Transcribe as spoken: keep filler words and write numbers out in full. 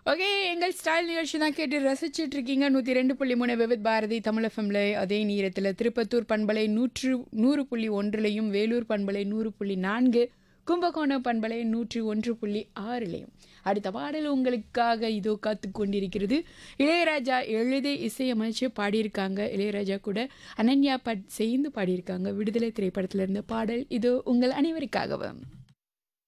Okay, எங்கள் style நிகழ்ச்சி தான் கேட்டு ரசிச்சுட்டு இருக்கீங்க. நூற்றி ரெண்டு புள்ளி மூணு விவித் பாரதி தமிழ் எஃப்எம்ல. அதே நேரத்தில் திருப்பத்தூர் பண்பலை நூற்று நூறு புள்ளி ஒன்றுலையும், வேலூர் பண்பலை நூறு புள்ளி நான்கு, கும்பகோணம் பண்பலை நூற்றி ஒன்று புள்ளி ஆறுலையும். அடுத்த பாடல் உங்களுக்காக இதோ காத்து கொண்டிருக்கிறது. இளையராஜா எழுதி இசையமைச்சு பாடியிருக்காங்க. இளையராஜா கூட அனன்யா பட் சேர்ந்து பாடியிருக்காங்க. விடுதலை திரைப்படத்திலிருந்து பாடல் இதோ உங்கள் அனைவருக்காகவும்.